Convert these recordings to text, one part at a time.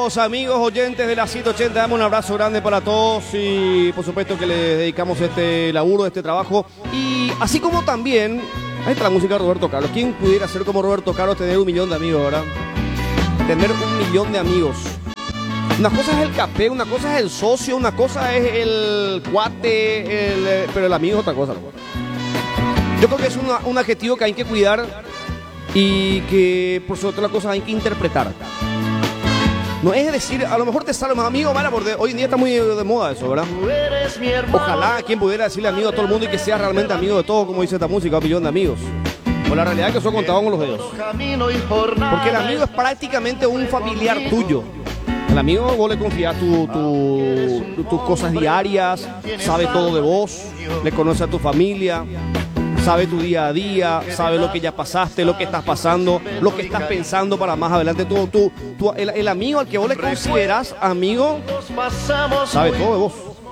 queridos amigos oyentes de la 180, damos un abrazo grande para todos y por supuesto que les dedicamos este laburo, este trabajo. Y así como también, ahí está la música de Roberto Carlos. ¿Quién pudiera ser como Roberto Carlos, tener 1 millón de amigos, verdad? Tener 1 millón de amigos. Una cosa es el capé, una cosa es el socio, una cosa es el cuate, pero el amigo es otra cosa. Yo creo que es un adjetivo que hay que cuidar y que por sobre todas las cosas hay que interpretar. No es decir, a lo mejor te sale más amigo, mala, porque hoy en día está muy de moda eso, ¿verdad? Ojalá quien pudiera decirle amigo a todo el mundo y que sea realmente amigo de todo, como dice esta música, 1 millón de amigos. Pues la realidad es que eso contado con los dedos. Porque el amigo es prácticamente un familiar tuyo. El amigo vos le confías tus cosas diarias, sabe todo de vos, le conoce a tu familia, sabe tu día a día, sabe lo que ya pasaste, lo que estás pasando, lo que estás pensando para más adelante. El amigo al que vos le considerás amigo sabe todo de vos.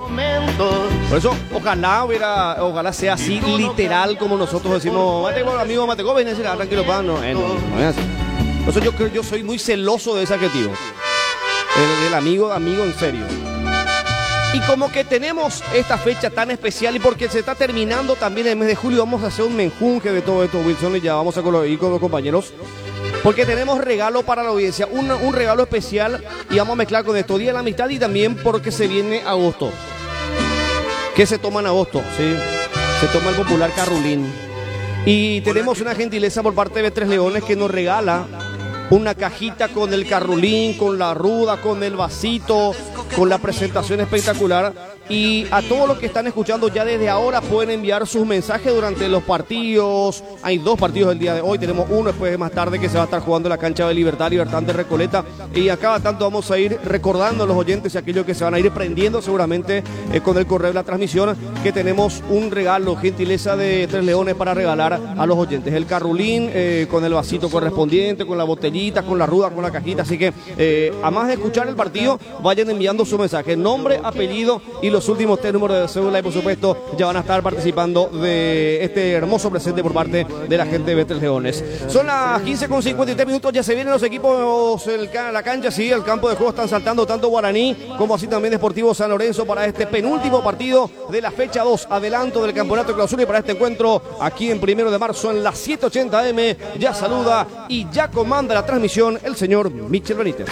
Por eso, ojalá sea así literal como nosotros decimos, mate con amigo, mate con, ven a decir, tranquilo, pa, no es así. Por eso yo soy muy celoso de ese adjetivo. El amigo en serio. Y como que tenemos esta fecha tan especial y porque se está terminando también el mes de julio, vamos a hacer un menjunje de todo esto, Wilson, y ya vamos a ir con los compañeros. Porque tenemos regalo para la audiencia, un regalo especial y vamos a mezclar con esto, Día de la Amistad y también porque se viene agosto. ¿Qué se toma en agosto? Sí, se toma el popular Carrulín. Y tenemos una gentileza por parte de B3 Leones que nos regala una cajita con el carrulín, con la ruda, con el vasito, con la presentación espectacular. Y a todos los que están escuchando ya desde ahora pueden enviar sus mensajes durante los partidos. Hay 2 partidos el día de hoy, tenemos uno después más tarde que se va a estar jugando en la cancha de Libertad de Recoleta. Y a cada tanto vamos a ir recordando a los oyentes y aquellos que se van a ir prendiendo seguramente con el correo de la transmisión que tenemos un regalo, gentileza de 3 Leones para regalar a los oyentes. El carrulín con el vasito correspondiente, con la botellita, con la ruda, con la cajita. Así que a más de escuchar el partido, vayan enviando su mensaje, nombre, apellido y los últimos 3 números de cédula y por supuesto ya van a estar participando de este hermoso presente por parte de la gente de B3 Leones. Son las 15:53 minutos, ya se vienen los equipos en la cancha, sí, el campo de juego están saltando tanto Guaraní como así también Deportivo San Lorenzo para este penúltimo partido de la fecha 2, adelanto del campeonato de clausura y para este encuentro aquí en 1 de marzo en las 7:80 AM, ya saluda y ya comanda la transmisión el señor Michel Benítez.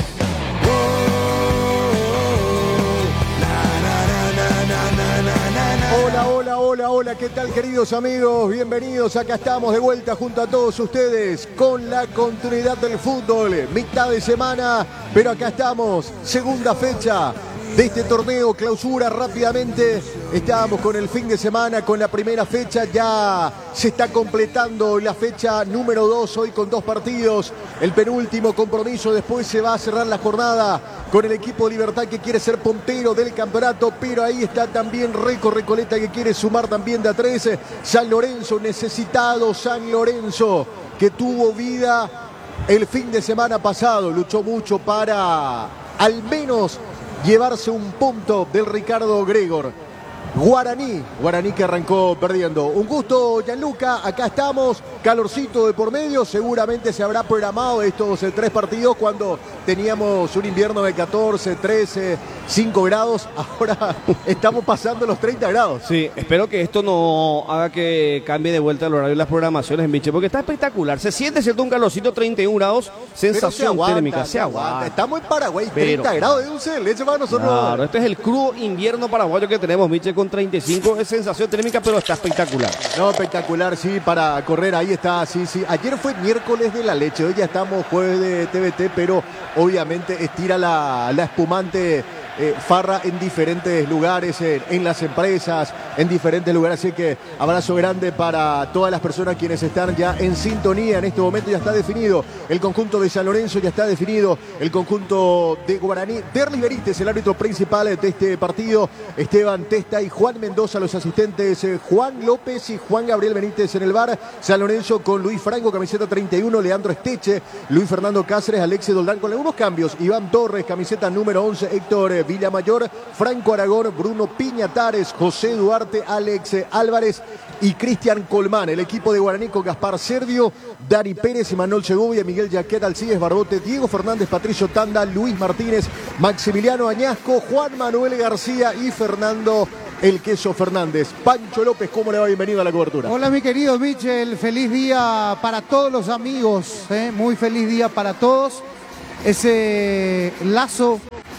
Hola, ¿qué tal queridos amigos? Bienvenidos, acá estamos de vuelta junto a todos ustedes con la continuidad del fútbol, mitad de semana, pero acá estamos, segunda fecha de este torneo, clausura rápidamente, estábamos con el fin de semana, con la primera fecha, ya se está completando la fecha número 2, hoy con 2 partidos, el penúltimo compromiso, después se va a cerrar la jornada con el equipo Libertad que quiere ser puntero del campeonato, pero ahí está también Recoleta que quiere sumar también de a 3, San Lorenzo necesitado, San Lorenzo que tuvo vida el fin de semana pasado, luchó mucho para al menos llevarse un punto del Ricardo Gregor. Guaraní que arrancó perdiendo. Un gusto, Gianluca, acá estamos, calorcito de por medio, seguramente se habrá programado estos 3 partidos cuando teníamos un invierno de 14, 13, 5 grados, ahora estamos pasando los 30 grados. Sí, espero que esto no haga que cambie de vuelta el horario de las programaciones en Miche, porque está espectacular, se siente cierto un calorcito, 31 grados, sensación térmica, se aguanta. Estamos en Paraguay, 30 grados de dulce de leche para nosotros. Claro, este es el crudo invierno paraguayo que tenemos, Miche, con 35, es sensación térmica, pero está espectacular. No, espectacular, sí, para correr, ahí está, sí. Ayer fue miércoles de la leche, hoy ya estamos jueves de TBT, pero obviamente estira la espumante farra en diferentes lugares, en las empresas, en diferentes lugares, así que abrazo grande para todas las personas quienes están ya en sintonía en este momento. Ya está definido el conjunto de San Lorenzo, ya está definido el conjunto de Guaraní. Derlis Benítez, el árbitro principal de este partido, Esteban Testa y Juan Mendoza, los asistentes, Juan López y Juan Gabriel Benítez en el VAR. San Lorenzo con Luis Franco, camiseta 31, Leandro Esteche, Luis Fernando Cáceres, Alexis Doldán con algunos cambios, Iván Torres, camiseta número 11, Héctor Villamayor, Franco Aragón, Bruno Piñatares, José Duarte, Alex Álvarez y Cristian Colmán. El equipo de Guaraní con Gaspar Servio, Dani Pérez, Emanuel Segovia, Miguel Jaquet, Alcides Barbote, Diego Fernández, Patricio Tanda, Luis Martínez, Maximiliano Añasco, Juan Manuel García y Fernando El Queso Fernández. Pancho López, ¿cómo le va? Bienvenido a la cobertura. Hola mi querido Michel, feliz día para todos los amigos, muy feliz día para todos. Ese lazo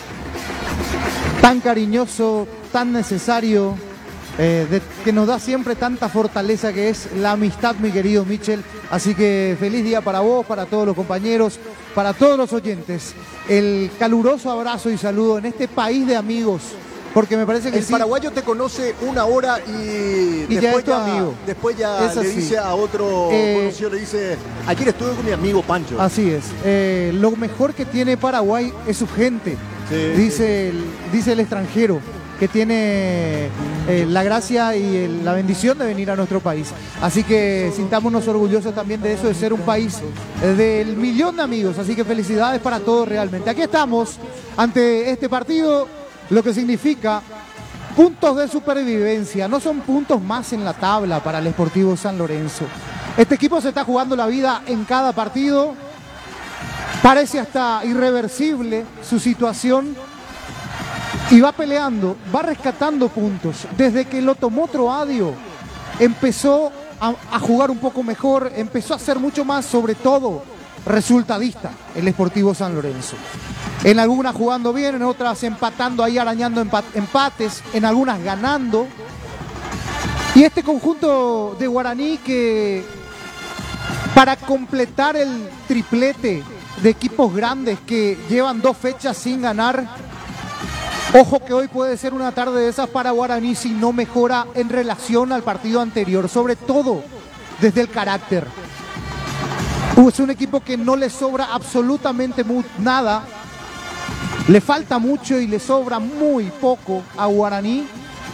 tan cariñoso, tan necesario, que nos da siempre tanta fortaleza, que es la amistad, mi querido Michel. Así que feliz día para vos, para todos los compañeros, para todos los oyentes. El caluroso abrazo y saludo en este país de amigos. Porque me parece que el paraguayo te conoce una hora y después ya es tu amigo. Después ya le dice a otro conocido, le dice, ayer estuve con mi amigo Pancho. Así es. Lo mejor que tiene Paraguay es su gente, dice el extranjero, que tiene la gracia y la bendición de venir a nuestro país. Así que sintámonos orgullosos también de eso, de ser un país del millón de amigos. Así que felicidades para todos realmente. Aquí estamos ante este partido, lo que significa puntos de supervivencia. No son puntos más en la tabla para el Sportivo San Lorenzo. Este equipo se está jugando la vida en cada partido. Parece hasta irreversible su situación. Y va peleando, va rescatando puntos. Desde que lo tomó Troadio, empezó a jugar un poco mejor, empezó a ser mucho más, sobre todo, resultadista el Sportivo San Lorenzo. En algunas jugando bien, en otras empatando ahí, arañando empates, en algunas ganando. Y este conjunto de Guaraní que, para completar el triplete de equipos grandes que llevan 2 fechas sin ganar, ojo que hoy puede ser una tarde de esas para Guaraní si no mejora en relación al partido anterior, sobre todo desde el carácter. Es un equipo que no le sobra absolutamente nada. Le falta mucho y le sobra muy poco a Guaraní,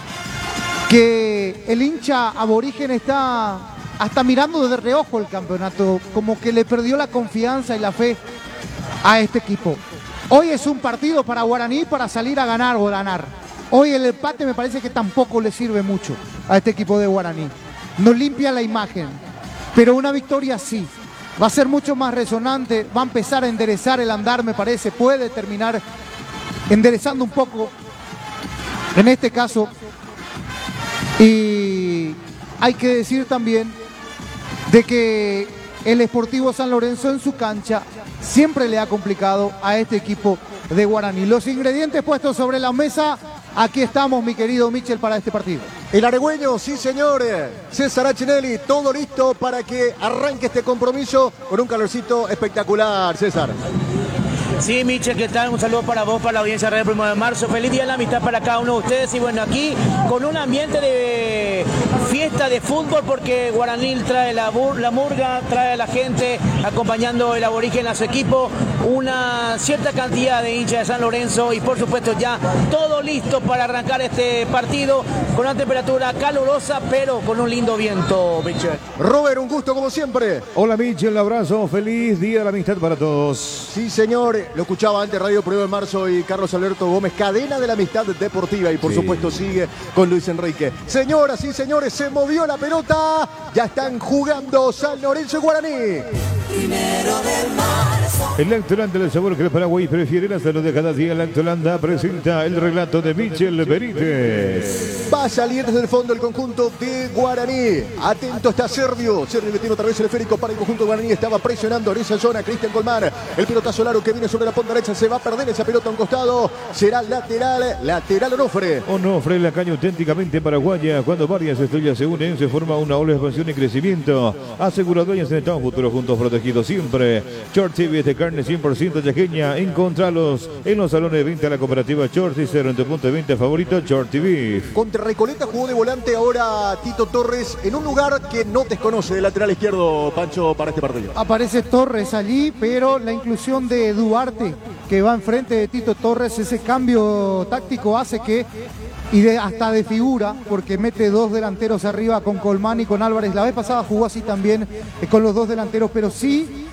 que el hincha aborigen está hasta mirando de reojo el campeonato, como que le perdió la confianza y la fe a este equipo. Hoy es un partido para Guaraní para salir a ganar o ganar. Hoy el empate me parece que tampoco le sirve mucho a este equipo de Guaraní. No limpia la imagen, pero una victoria sí. Va a ser mucho más resonante, va a empezar a enderezar el andar, me parece, puede terminar enderezando un poco en este caso. Y hay que decir también de que el Sportivo San Lorenzo en su cancha siempre le ha complicado a este equipo de Guaraní. Los ingredientes puestos sobre la mesa, aquí estamos, mi querido Michel, para este partido. El argüeño, sí señor, César Achinelli, todo listo para que arranque este compromiso con un calorcito espectacular, César. Sí, Michel, ¿qué tal? Un saludo para vos, para la audiencia de Radio 1 de Marzo. Feliz día de la amistad para cada uno de ustedes. Y bueno, aquí con un ambiente de fiesta de fútbol, porque Guaraní trae la murga, trae a la gente acompañando el aborigen a su equipo, una cierta cantidad de hinchas de San Lorenzo y por supuesto ya todo listo para arrancar este partido con una temperatura calurosa pero con un lindo viento, Michel. Robert, un gusto como siempre. Hola Michel, un abrazo, feliz día de la amistad para todos. Sí señor, lo escuchaba antes Radio 1 de Marzo y Carlos Alberto Gómez, cadena de la amistad deportiva y por supuesto sigue con Luis Enrique. Señoras y señores, se movió la pelota, ya están jugando San Lorenzo y Guaraní. El Lactolanda, el sabor que el Paraguay prefiere, la salud de cada día. Lactolanda presenta el relato de Michel Benítez. Va a salir desde el fondo el conjunto de Guaraní. Atento está Servio. Servio que tiene otra vez el esférico para el conjunto de Guaraní. Estaba presionando en esa zona Cristian Colmán. El pelotazo largo que viene sobre la punta derecha. Se va a perder esa pelota a un costado. Será lateral Onofre. Onofre, la caña auténticamente paraguaya. Cuando varias estrellas se unen, se forma una ola de expansión y crecimiento. Aseguradoras en Estado Futuro, juntos protegidos siempre. Short TV de carne 100% yaqueña. Encontralos en los salones de venta de la cooperativa Short y en tu punto de venta favorito, Short TV. Contra Recoleta jugó de volante ahora Tito Torres en un lugar que no desconoce de lateral izquierdo, Pancho, para este partido. Aparece Torres allí, pero la inclusión de Duarte, que va enfrente de Tito Torres, ese cambio táctico hace que, hasta de figura, porque mete 2 delanteros arriba con Colmán y con Álvarez. La vez pasada jugó así también con los 2 delanteros, pero sí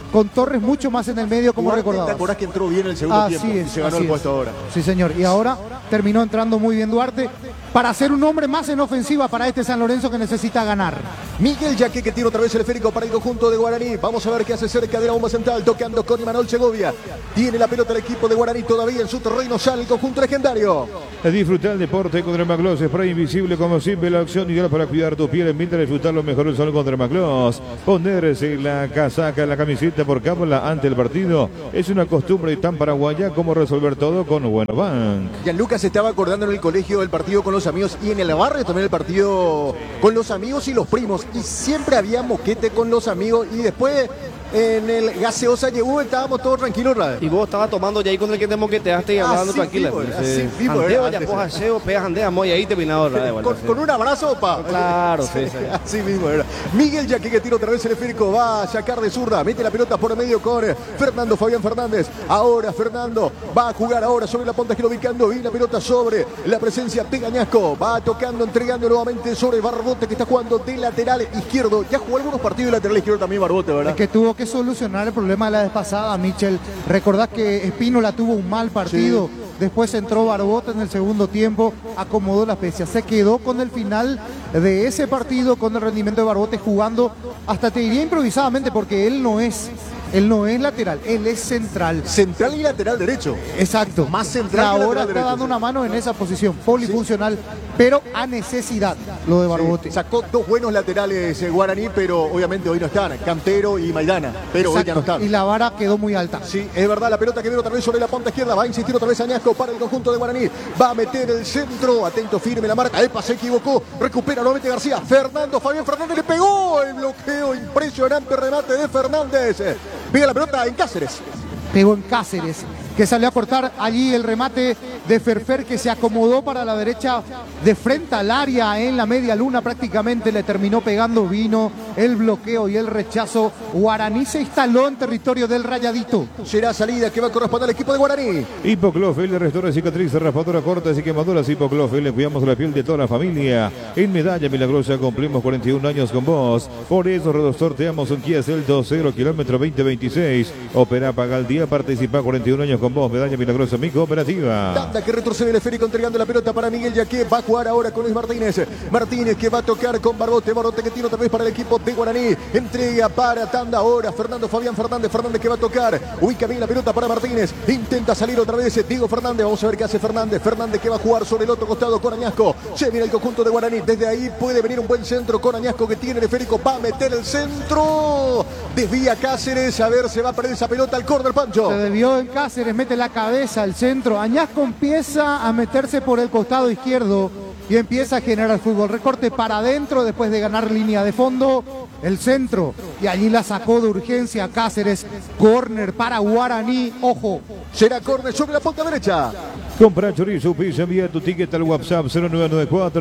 con Torres mucho más en el medio, como recordaba. ¿Te acordás que entró bien el segundo tiempo y se ganó el puesto ahora? Sí, señor. Y ahora terminó entrando muy bien Duarte para ser un hombre más en ofensiva para este San Lorenzo que necesita ganar. Miguel Yaque, que tiene otra vez el esférico para el conjunto de Guaraní. Vamos a ver qué hace cerca de la bomba central, tocando con Imanol Segovia. Tiene la pelota el equipo de Guaraní todavía en su terreno, sale el conjunto legendario. Disfrutar el deporte con Dermagloss, spray invisible como siempre, la opción ideal para cuidar tu piel. Mientras disfrutar lo mejor del sol con Dermagloss. Ponerse la casaca, la camiseta por cábala ante el partido es una costumbre tan paraguaya como resolver todo con Buenobank. Gianluca se estaba acordando en el colegio del partido con los amigos y en el barrio también el partido con los amigos y los primos. Y siempre había moquete con los amigos y después en el gaseosa llegó, estábamos todos tranquilos. Y vos estabas tomando ya ahí con el que te moqueteaste y hablando tranquila. Así vivo, andeo, ya pues aseo, pegas andea, muy ahí terminado. Con un abrazo, pa. Claro, sí. Así mismo era. Miguel Yaque, que tira otra vez el esférico, va a sacar de zurda, mete la pelota por el medio con Fernando Fabián Fernández. Ahora Fernando va a jugar ahora sobre la punta, que lo ubicando y la pelota sobre la presencia de Gañasco. Va tocando, entregando nuevamente sobre Barbote, que está jugando de lateral izquierdo. Ya jugó algunos partidos de lateral izquierdo también Barbote, ¿verdad? Es que tuvo que solucionar el problema de la vez pasada, Michel. Recordás que Espínola tuvo un mal partido. Sí. Después entró Barbote en el segundo tiempo, acomodó las piezas. Se quedó con el final de ese partido, con el rendimiento de Barbote jugando, hasta te diría improvisadamente, porque él no es lateral, él es central. Central y lateral derecho. Exacto. Más central. Ahora está dando una mano en esa posición, polifuncional, pero a necesidad lo de Barbote. Sí. Sacó dos buenos laterales Guaraní, pero obviamente hoy no están, Cantero y Maidana, pero exacto, hoy ya no están. Y la vara quedó muy alta. Sí, es verdad, la pelota que viene otra vez sobre la punta izquierda, va a insistir otra vez Añasco para el conjunto de Guaraní, va a meter el centro, atento, firme la marca, epa, se equivocó, recupera nuevamente García, Fernando Fabián Fernández le pegó el bloqueo, impresionante remate de Fernández. Pega la pelota en Cáceres. Pegó en Cáceres, que salió a cortar allí el remate de Ferfer, que se acomodó para la derecha de frente al área en la media luna, prácticamente le terminó pegando, vino el bloqueo y el rechazo. Guaraní se instaló en territorio del Rayadito. Será salida que va a corresponder al equipo de Guaraní. Hipoclofel le restaura cicatrices, raspadura cortas y quemaduras. Hipoclofel, le cuidamos la piel de toda la familia. En Medalla Milagrosa cumplimos 41 años con vos. Por eso sorteamos un Kia Celto 0 kilómetro 2026. Opera, paga al día, participa 41 años con vos. Medalla Milagrosa, mi cooperativa. Tanda que retrocede el esférico entregando la pelota para Miguel Yaque. Va a jugar ahora con Luis Martínez. Martínez que va a tocar con Barbote. Barbote que tiene otra vez para el equipo de Guaraní. Entrega para Tanda ahora. Fernando Fabián Fernández. Fernández que va a tocar. Ubica bien la pelota para Martínez. Intenta salir otra vez Diego Fernández. Vamos a ver qué hace Fernández. Fernández que va a jugar sobre el otro costado con Añasco. Se viene el conjunto de Guaraní. Desde ahí puede venir un buen centro con Añasco, que tiene el esférico. Va a meter el centro. Desvía Cáceres. A ver, se va a perder esa pelota al córner, Pancho. Se desvió en Cáceres. Mete la cabeza al centro. Añasco empieza a meterse por el costado izquierdo y empieza a generar fútbol. Recorte para adentro después de ganar línea de fondo. El centro. Y allí la sacó de urgencia Cáceres. Córner para Guaraní. Ojo. Será córner sobre la punta derecha. Compra chorizo, pizza, envía tu ticket al WhatsApp 0994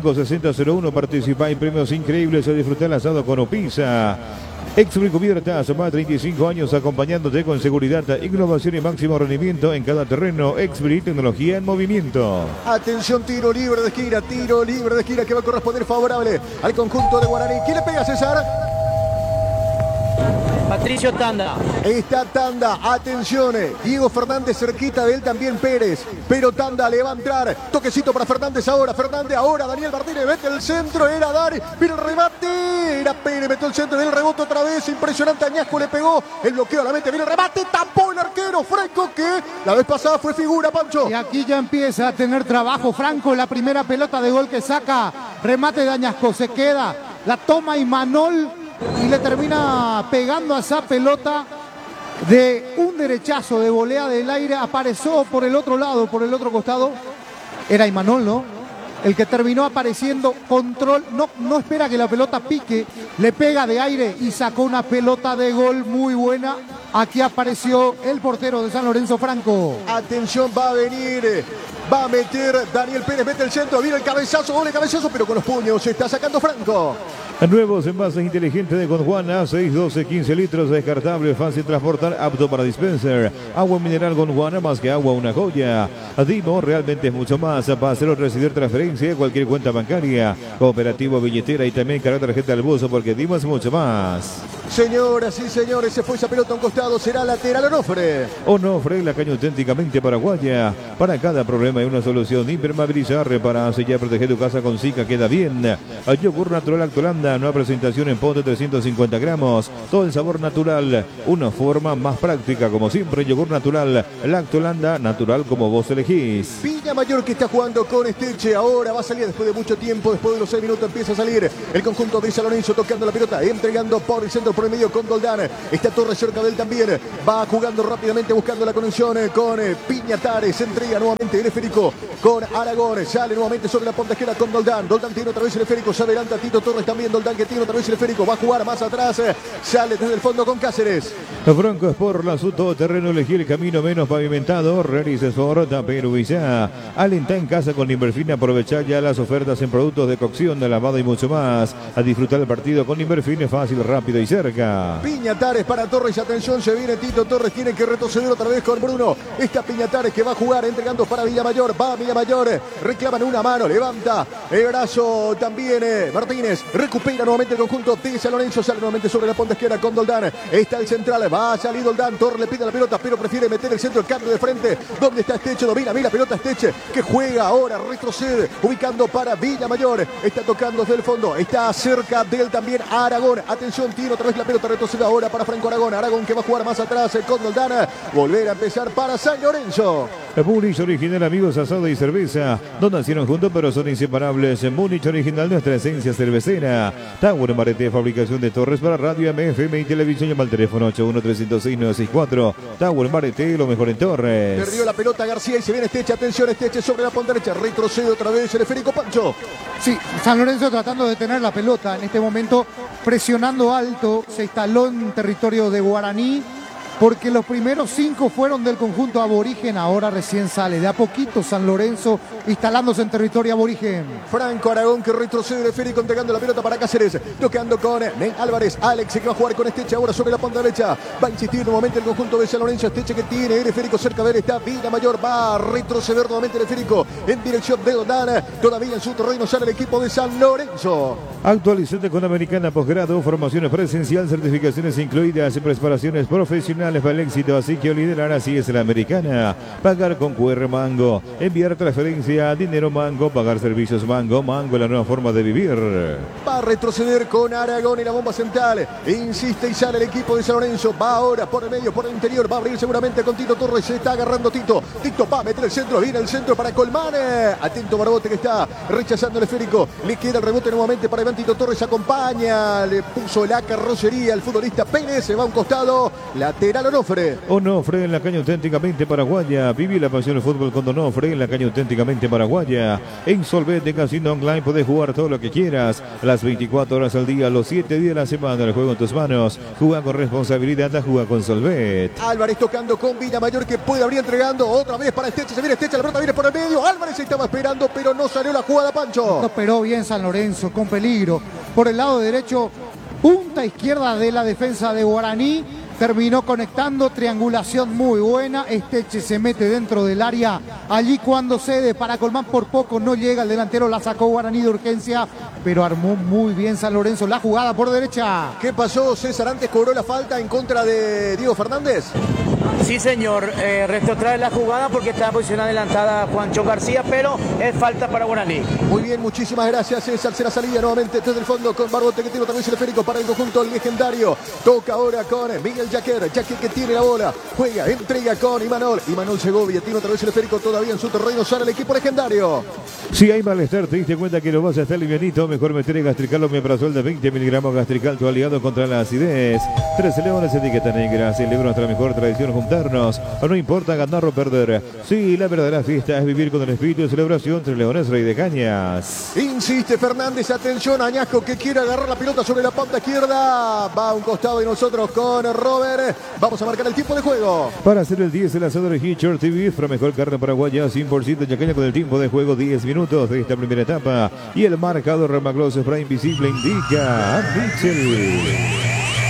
356001. Participa en premios increíbles a disfrutar el asado con Opisa. Exbri Cubiertas, más de 35 años acompañándote con seguridad, innovación y máximo rendimiento en cada terreno. Exbri, tecnología en movimiento. Atención, tiro libre de esquina que va a corresponder favorable al conjunto de Guaraní. ¿Quién le pega, César? Patricio Tanda. Está Tanda, atención, Diego Fernández cerquita de él, también Pérez, pero Tanda le va a entrar, toquecito para Fernández ahora, Daniel Martínez mete el centro, era Dari, mira el remate, era Pérez, metió el centro, del rebote otra vez, impresionante, Añasco le pegó, el bloqueo a la mente, viene el remate, tapó el arquero Franco, que la vez pasada fue figura, Pancho. Y aquí ya empieza a tener trabajo Franco, la primera pelota de gol que saca, remate de Añasco, se queda, la toma Imanol, y le termina pegando a esa pelota de un derechazo de volea del aire. Apareció por el otro lado, por el otro costado. Era Imanol, ¿no? El que terminó apareciendo, control, no espera que la pelota pique, le pega de aire y sacó una pelota de gol muy buena. Aquí apareció el portero de San Lorenzo, Franco. Atención, va a venir, va a meter Daniel Pérez, mete el centro, viene el cabezazo, doble cabezazo, pero con los puños se está sacando Franco. Nuevos envases inteligentes de Gondwana, 6, 12, 15 litros, descartable, fácil transportar, apto para dispenser. Agua mineral Gondwana, más que agua, una joya. Dimo realmente es mucho más. Para hacer o recibir transferencia, cualquier cuenta bancaria, cooperativo, billetera y también cargar tarjeta al bolso, porque Dimo es mucho más. Señoras y señores, se fue esa pelota a un costado, será lateral Onofre. Onofre, la caña auténticamente paraguaya. Para cada problema hay una solución. Impermeabilizar, reparar, sellar, proteger tu casa con Zika, queda bien. Yogur natural Lactolanda, nueva presentación en pote 350 gramos. Todo el sabor natural, una forma más práctica, como siempre. Yogur natural Lactolanda, natural como vos elegís. Villamayor que está jugando con Esteche, ahora va a salir después de mucho tiempo, después de los 6 minutos empieza a salir el conjunto de San Lorenzo tocando la pelota, entregando por el centro, por el medio con Doldán. Está Torres cerca de él también, va jugando rápidamente buscando la conexión con Piñatares, entrega nuevamente el esférico con Aragón, sale nuevamente sobre la punta izquierda con Doldán. Doldán tiene otra vez el esférico, se adelanta Tito Torres también, Doldán que tiene otra vez el esférico, va a jugar más atrás, sale desde el fondo con Cáceres. Franco Sport, la todo terreno, elegí el camino menos pavimentado, realiza Sport, Perú y ya. Alenta en casa con Inverfin, aprovechar ya las ofertas en productos de cocción, de lavado y mucho más. A disfrutar el partido con Inverfin, es fácil, rápido y cerca. Piñatares para Torres, atención, se viene Tito Torres, tiene que retroceder otra vez con Bruno. Está Piñatares que va a jugar, entregando para Villamayor, va Villamayor, reclaman una mano, levanta el brazo también Martínez, recupera nuevamente el conjunto de San Lorenzo, sale nuevamente sobre la punta izquierda con Doldán, está el central, va a salir Doldán, Torres le pide la pelota, pero prefiere meter el centro, el cambio de frente, donde está Esteche, domina, mira, pelota Esteche, que juega ahora, retrocede, ubicando para Villamayor, está tocando desde el fondo, está cerca de él también Aragón, atención, tiro otra vez la pelota, retrocede ahora para Franco Aragón, Aragón que va a jugar más atrás con Doldán, volver a empezar para San Lorenzo. Múnich original, amigos, asado y cerveza, no nacieron juntos pero son inseparables. Múnich original, nuestra esencia cervecera. Tower Marete, fabricación de torres para radio, FM y televisión. Llama al teléfono 81-306-964. Tower Marete, lo mejor en torres. Perdió la pelota García y se viene Esteche, atención Esteche sobre la punta derecha, retrocede otra vez el esférico Pancho. Sí, San Lorenzo tratando de tener la pelota en este momento, presionando alto, se instaló en territorio de Guaraní, porque los primeros 5 fueron del conjunto aborigen, ahora recién sale de a poquito San Lorenzo instalándose en territorio aborigen. Franco Aragón que retrocede el esférico entregando la pelota para Cáceres, tocando con Ney Álvarez, Alex que va a jugar con Esteche ahora sobre la punta derecha, va a insistir nuevamente el conjunto de San Lorenzo, Esteche que tiene el esférico cerca de él, está Villamayor, va a retroceder nuevamente el esférico en dirección de Doldán, todavía en su terreno sale el equipo de San Lorenzo. Actualizate con Americana Posgrado, formaciones presencial, certificaciones incluidas y preparaciones profesionales para el éxito, así que liderar así es la Americana. Pagar con QR Mango, enviar transferencia, dinero Mango, pagar servicios Mango, Mango la nueva forma de vivir. Va a retroceder con Aragón y la bomba central, insiste y sale el equipo de San Lorenzo, va ahora por el medio, por el interior, va a abrir seguramente con Tito Torres, se está agarrando Tito va a meter el centro, viene el centro para Colmán, atento Barbote que está rechazando el esférico, le queda el rebote nuevamente para Iván Tito Torres, acompaña, le puso la carrocería el futbolista Pérez, se va a un costado, lateral Onofre. Onofre en la caña auténticamente paraguaya. Viví la pasión del fútbol con Onofre en la caña auténticamente paraguaya. En Solvete Casino Online podés jugar todo lo que quieras. Las 24 horas al día, los 7 días de la semana. El juego en tus manos. Juega con responsabilidad, juega con Solvet. Álvarez tocando con Villamayor que puede abrir entregando otra vez para Esteche. Se viene Esteche, la pelota viene por el medio. Álvarez estaba esperando, pero no salió la jugada, Pancho. No esperó bien San Lorenzo, con peligro. Por el lado derecho, punta izquierda de la defensa de Guaraní. Terminó conectando, triangulación muy buena. Esteche se mete dentro del área. Allí cuando cede para Colmán por poco no llega el delantero, la sacó Guaraní de urgencia, pero armó muy bien San Lorenzo la jugada por derecha. ¿Qué pasó, César? Antes cobró la falta en contra de Diego Fernández. Sí, señor, retrotrae la jugada porque está posición adelantada Juancho García, pero es falta para Guaraní. Muy bien, muchísimas gracias, César. Será salida nuevamente desde el fondo con Barbote que tiene también el esférico para el conjunto legendario. Toca ahora con Miguel Jaquer que tiene la bola, juega, entrega con Imanol Segovia, tiene otra vez el esférico todavía en su terreno, sale el equipo legendario. Si hay malestar, te diste cuenta que lo vas a estar livianito, mejor meter en Gastrical Omeprazol de 20 miligramos. Gastrical, tu aliado contra la acidez. 13 leones, etiqueta negra, celebra nuestra mejor tradición juntarnos, no importa ganar o perder. Sí, la verdadera fiesta es vivir con el espíritu de celebración. 3 Leones, Rey de Cañas. Insiste Fernández, atención, Añasco que quiere agarrar la pelota sobre la punta izquierda, va a un costado y nosotros con Robert. Vamos a marcar el tiempo de juego. Para hacer el 10, el asador Hitcher TV, la mejor carne paraguaya, 100% yaqueña con el tiempo de juego, 10 minutos de esta primera etapa. Y el marcador Remagloss Spray Invisible indica a Mitchell.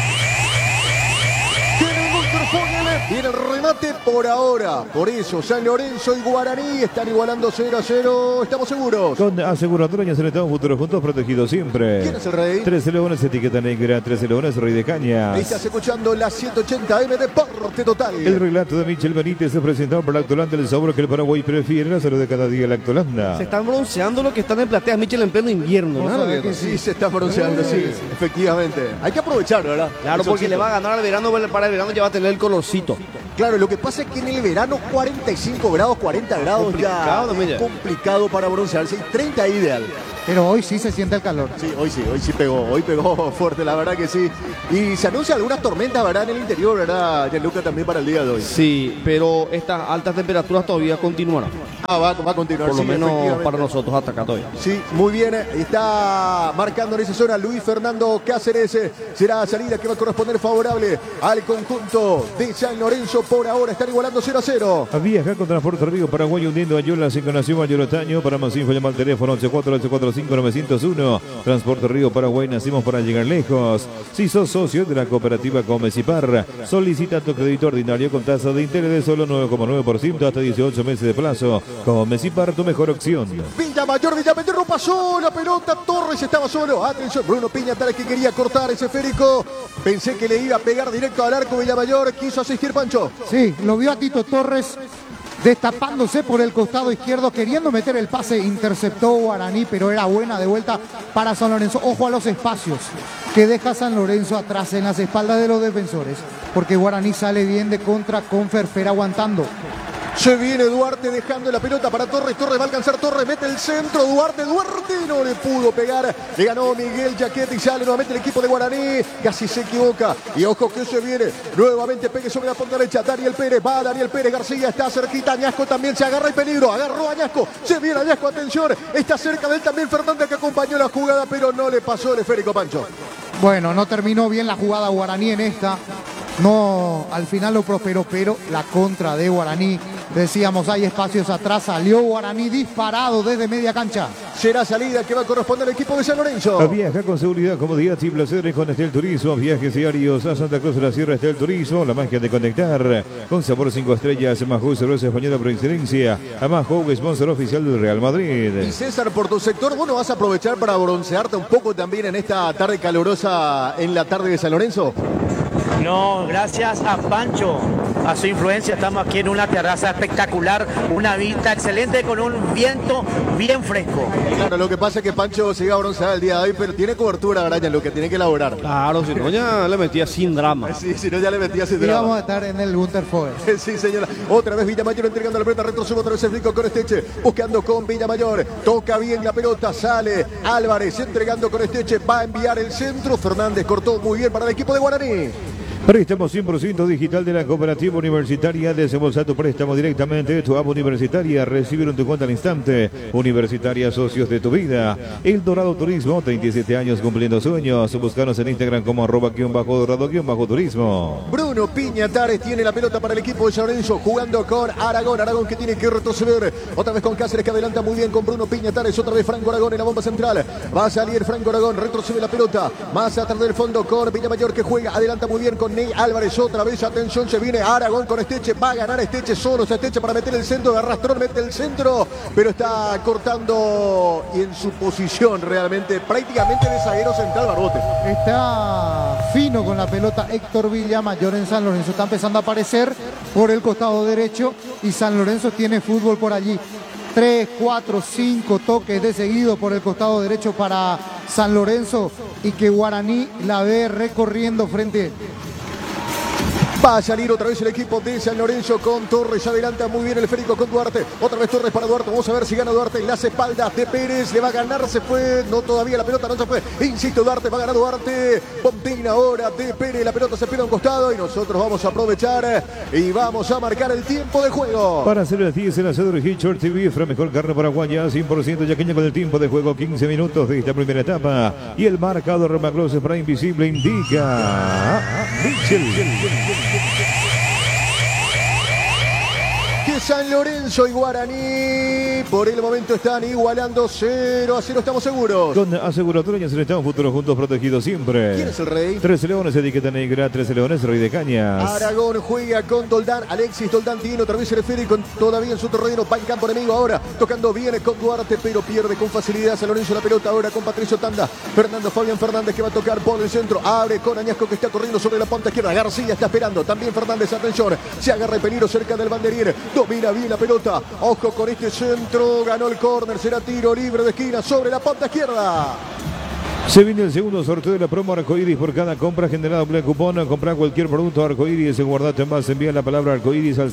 Viene el remate por ahora. Por eso San Lorenzo y Guaraní están igualando 0-0. Estamos seguros. Con aseguradora y Estado Futuro Juntos, protegidos siempre. ¿Quién es el rey? 13 Leones, etiqueta negra. 13 Leones, Rey de Cañas. Estás escuchando la 180M de Deporte Total. El relato de Michel Benítez es presentado por Lactolanda, el sabor que el Paraguay prefiere. La salud de cada día, Lactolanda. Se están bronceando los que están en plateas, Michel, en pleno invierno, ¿no? Que sí, se está bronceando, sí, efectivamente. Hay que aprovechar, ¿verdad? Claro, porque le va a ganar al verano, para el verano ya va a tener el colorcito. Claro, lo que pasa es que en el verano 45 grados, 40 grados complicado, ya es complicado para broncearse. 30 es ideal. Pero hoy sí se siente el calor. Sí, hoy sí pegó. Hoy pegó fuerte, la verdad que sí. Y se anuncia algunas tormentas, ¿verdad? En el interior, ¿verdad, Gianluca, también para el día de hoy? Sí, pero estas altas temperaturas todavía continuarán. Va a continuar. Por lo sí, menos para nosotros hasta acá todavía. Sí, muy bien. Está marcando en esa zona Luis Fernando Cáceres. Será salida que va a corresponder favorable al conjunto de San Lorenzo. Por ahora están igualando 0-0. Viaja con Transporte Río Paraguay hundiendo a Yola, Encarnación Mayor Otaño. Para más info llama al teléfono 84845-901. Transporte Río Paraguay, nacimos para llegar lejos. Si sos socio de la cooperativa Comecipar, solicita tu crédito ordinario con tasa de interés de solo 9,9% hasta 18 meses de plazo. Comecipar, tu mejor opción. Villamayor no pasó la pelota. Torres estaba solo. Atención, Bruno Piña, tal que quería cortar ese esférico. Pensé que le iba a pegar directo al arco. Villamayor quiso asistir, Pancho. Sí, lo vio a Tito Torres destapándose por el costado izquierdo, queriendo meter el pase, interceptó Guaraní, pero era buena de vuelta para San Lorenzo. Ojo a los espacios que deja San Lorenzo atrás en las espaldas de los defensores, porque Guaraní sale bien de contra con Ferfer aguantando. Se viene Duarte dejando la pelota para Torres. Torres va a alcanzar. Torres mete el centro. Duarte no le pudo pegar. Le ganó Miguel Jaquete y sale nuevamente el equipo de Guaraní. Casi se equivoca. Y ojo que se viene. Nuevamente pegue sobre la punta derecha. Daniel Pérez. Va Daniel Pérez. García está cerquita. Añasco también se agarra el peligro. Agarró a Añasco. Se viene Añasco. Atención. Está cerca de él también Fernández, que acompañó la jugada, pero no le pasó el esférico, Pancho. Bueno, no terminó bien la jugada Guaraní en esta. No, al final lo prosperó, pero la contra de Guaraní. Decíamos, hay espacios atrás. Salió Guaraní disparado desde media cancha. Será salida que va a corresponder al equipo de San Lorenzo. Viaja con seguridad, comodidad y placeres con Estel Turismo. Viajes diarios a Santa Cruz de la Sierra. Estel Turismo, la magia de conectar. Con sabor 5 estrellas, Mahou, cerveza española por excelencia. Mahou, sponsor oficial del Real Madrid. Y César, por tu sector, ¿vos no vas a aprovechar para broncearte un poco también en esta tarde calurosa en la tarde de San Lorenzo? No, gracias a Pancho, a su influencia, estamos aquí en una terraza espectacular, una vista excelente con un viento bien fresco. Claro, lo que pasa es que Pancho se iba a broncear el día de hoy, pero tiene cobertura, ¿verdad? Lo que tiene que elaborar. Claro, si no ya le metía sin drama. Sí, si no ya le metía sin Y drama. vamos a estar en el Winterfell. Sí, señora. Otra vez Villamayor entregando la pelota, retrocede otra vez el flico con Esteche, buscando con Villamayor. Toca bien la pelota, sale Álvarez entregando con Esteche, va a enviar el centro. Fernández cortó muy bien para el equipo de Guaraní. Préstamo 100% digital de la Cooperativa Universitaria. Desembolsa tu préstamo directamente de tu app universitaria. Recibir en tu cuenta al instante. Universitaria, socios de tu vida. El Dorado Turismo, 37 años cumpliendo sueños. Búscanos en Instagram como @dorado_turismo. Bruno Piñatares tiene la pelota para el equipo de San Lorenzo, jugando con Aragón. Aragón que tiene que retroceder. Otra vez con Cáceres, que adelanta muy bien con Bruno Piñatares. Otra vez Franco Aragón en la bomba central. Va a salir Franco Aragón, retrocede la pelota. Más atrás del fondo con Villamayor, que juega. Adelanta muy bien con Ney Álvarez. Otra vez, atención, se viene Aragón con Esteche. Va a ganar Esteche solo. Esteche para meter el centro. De arrastrón mete el centro. Pero está cortando y en su posición realmente, prácticamente de zaguero central, Barbote. Está fino con la pelota Héctor Villamayor en San Lorenzo. Está empezando a aparecer por el costado derecho y San Lorenzo tiene fútbol por allí. 3, 4, 5 toques de seguido por el costado derecho para San Lorenzo, y que Guaraní la ve recorriendo frente. Va a salir otra vez el equipo de San Lorenzo con Torres. Adelanta muy bien el esférico con Duarte. Otra vez Torres para Duarte. Vamos a ver si gana Duarte en las espaldas de Pérez. Le va a ganar. Se fue. No todavía la pelota. No se fue. Insisto, Duarte. Va a ganar Duarte. Pontina ahora de Pérez. La pelota se pierde a un costado y nosotros vamos a aprovechar y vamos a marcar el tiempo de juego. Para hacer el 10 en la Cedro Hitchort TV, la mejor carne paraguaya, 100% yaqueña con el tiempo de juego, 15 minutos de esta primera etapa. Y el marcador Remagloss para Invisible indica Michel. Que entre San Lorenzo y Guaraní. Por el momento están igualando 0-0, estamos seguros. Con aseguradoras en Estado Futuro Juntos protegidos siempre. ¿Quién es el rey? 13 Leones, etiqueta negra, 13 Leones, Rey de Cañas. Aragón juega con Doldán, Alexis Doldán tiene otra vez el esférico todavía en su terreno, va en campo enemigo ahora, tocando bien con Duarte, pero pierde con facilidad San Lorenzo la pelota ahora con Patricio Tanda. Fernando Fabián Fernández que va a tocar por el centro, abre con Añasco que está corriendo sobre la punta izquierda, García está esperando, también Fernández, atención, se agarra el peligro cerca del banderín, domina bien la pelota, ojo con este centro, ganó el córner, será tiro libre de esquina sobre la punta izquierda. Se viene el segundo sorteo de la promo Arcoiris por cada compra generada en cupón. Comprar cualquier producto Arcoiris, guardate en más, envía la palabra Arcoiris al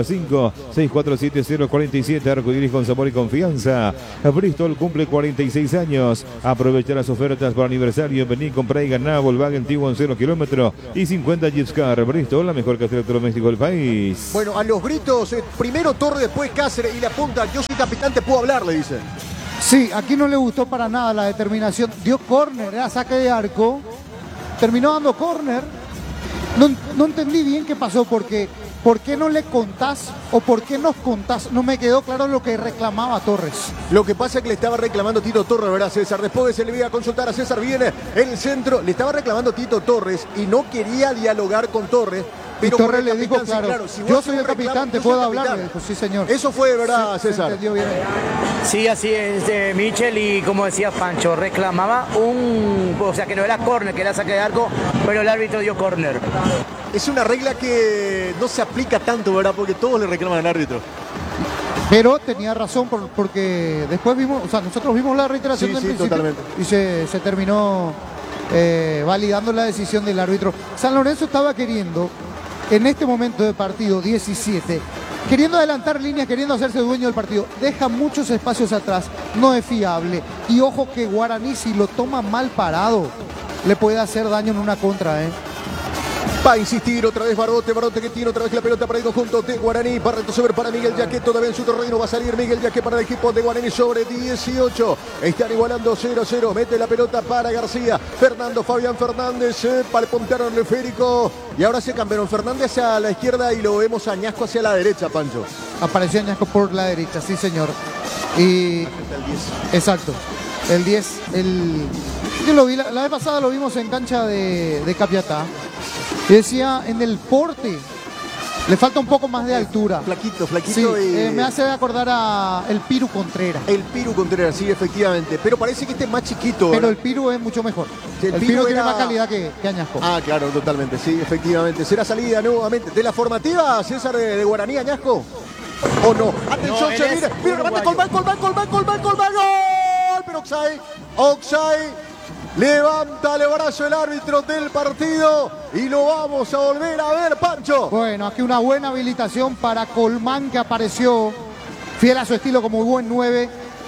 0995-647047. Arcoiris con sabor y confianza. Bristol cumple 46 años. Aprovecha las ofertas por aniversario. Vení, comprá y ganá Volkswagen Tiguan 0 kilómetro y 50 Jeep Car. Bristol, la mejor caja electrodoméstico del país. Bueno, a los gritos, primero Torre, después Cáceres y la punta. Yo soy capitán, te puedo hablar, le dicen. Sí, aquí no le gustó para nada la determinación. Dio córner, era saque de arco. Terminó dando córner. No entendí bien qué pasó, porque ¿por qué no le contás o por qué nos contás? No me quedó claro lo que reclamaba Torres. Lo que pasa es que le estaba reclamando Tito Torres, ¿verdad, César? Después se le iba a consultar a César, viene el centro. Le estaba reclamando Tito Torres y no quería dialogar con Torres. Pero y Torres le dijo, claro, si yo soy el capitán, te puedo hablar. Le dijo, sí, señor. Eso fue, ¿verdad, César? Se entendió bien. Sí, así es, Michel, y como decía Pancho, reclamaba o sea, que no era córner, que era saque de arco, pero el árbitro dio córner. Es una regla que no se aplica tanto, ¿verdad? Porque todos le reclaman al árbitro. Pero tenía razón porque después vimos, o sea, nosotros vimos la reiteración del principio totalmente. Y se terminó validando la decisión del árbitro. San Lorenzo estaba queriendo, en este momento de partido 17, queriendo adelantar líneas, queriendo hacerse dueño del partido. Deja muchos espacios atrás, no es fiable. Y ojo que Guaraní, si lo toma mal parado, le puede hacer daño en una contra, Va a insistir otra vez Barote que tiene otra vez la pelota para el conjunto de Guaraní. Va a retroceder para Miguel Yaqué, todavía en su terreno. Va a salir Miguel Yaqué para el equipo de Guaraní sobre 18. Están igualando 0-0. Mete la pelota para García. Fernando Fabián Fernández para el puntero en el esférico. Y ahora se cambiaron Fernández hacia la izquierda y lo vemos a Añasco hacia la derecha, Pancho. Apareció Añasco por la derecha, sí, señor. Y exacto. El 10, yo lo vi, la vez pasada lo vimos en cancha de Capiatá. Y decía, en el porte le falta un poco más de altura. Flaquito. Sí, me hace acordar a el Piru Contreras. El Piru Contreras, sí, efectivamente. Pero parece que este es más chiquito, ¿verdad? Pero el Piru es mucho mejor. Sí, el Piru tiene más calidad que Añasco. Ah, claro, totalmente, sí, efectivamente. ¿Será salida nuevamente de la formativa, César, de Guaraní, Añasco? ¿O no? Atención, se viene. Mira, remate, Colmán. ¡Gol! Pero offside. Levanta el brazo el árbitro del partido y lo vamos a volver a ver, Pancho. Bueno, aquí una buena habilitación para Colmán, que apareció fiel a su estilo como buen 9.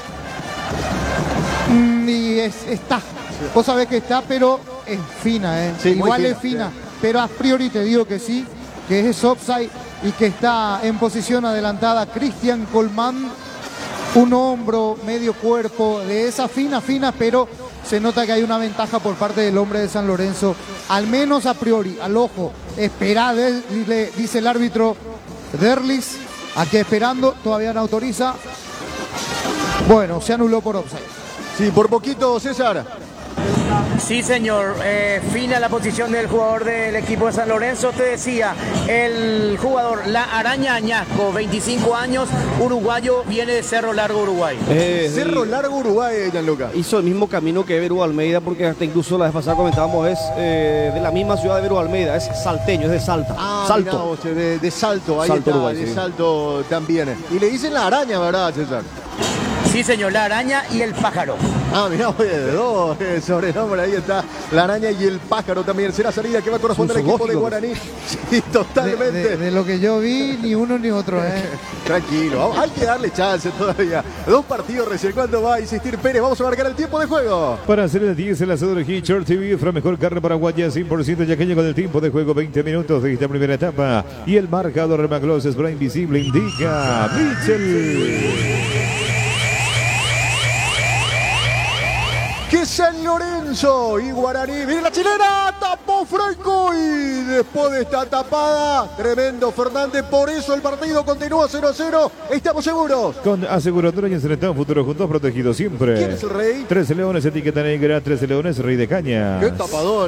Y está. Vos sabés que está, pero es fina, Sí, igual es fina. Sí. Pero a priori te digo que sí, que es offside y que está en posición adelantada Cristian Colmán. Un hombro, medio cuerpo de esa fina, pero se nota que hay una ventaja por parte del hombre de San Lorenzo, al menos a priori, al ojo. Esperá, dice el árbitro Derlis, aquí esperando, todavía no autoriza. Bueno, se anuló por offside. Sí, por poquito, César. Sí, señor. Fina la posición del jugador del equipo de San Lorenzo. Te decía, el jugador La Araña Añasco, 25 años, uruguayo, viene de Cerro Largo, Uruguay. Cerro Largo, Uruguay, Gianluca. Hizo el mismo camino que Beru Almeida, porque hasta incluso la vez pasada comentábamos, es de la misma ciudad de Beru Almeida, es salteño, es de Salta. Salto. Mirá vos, de Salto, ahí Salto, está, Uruguay, de sí. Salto también. Y le dicen La Araña, ¿verdad, César? Sí, señor, La Araña y el Pájaro. Ah, mirá, oye, de dos sobrenombre, ahí está La Araña y el Pájaro también. Será salida que va a corresponder al equipo de Guaraní. Sí, totalmente. De lo que yo vi, ni uno ni otro, Tranquilo, hay que darle chance todavía. 2 partidos recién. ¿Cuándo va a insistir Pérez? Vamos a marcar el tiempo de juego. Para hacer el 10, el asador aquí, Short TV, la mejor carne paraguaya, 100% yaqueño con el tiempo de juego, 20 minutos de esta primera etapa. Y el marcador Maglos Spray Invisible indica Michel. que San Lorenzo y Guaraní. Viene la chilena, tapó Franco y después de esta tapada, tremendo Fernández. Por eso el partido continúa 0-0. Estamos seguros. Con aseguradora y enfrentado futuro juntos protegidos siempre. ¿Quién es el rey? 13 Leones, etiqueta negra, 13 Leones, Rey de Caña. Qué tapadón.